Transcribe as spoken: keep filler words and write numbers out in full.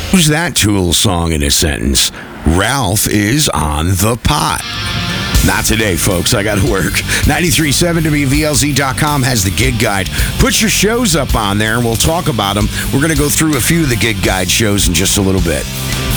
Who's that Tool song in a sentence? Ralph is on the pot. Not today, folks. I got to work. ninety-three point seven W V L Z dot com has the gig guide. Put your shows up on there, and we'll talk about them. We're going to go through a few of the gig guide shows in just a little bit.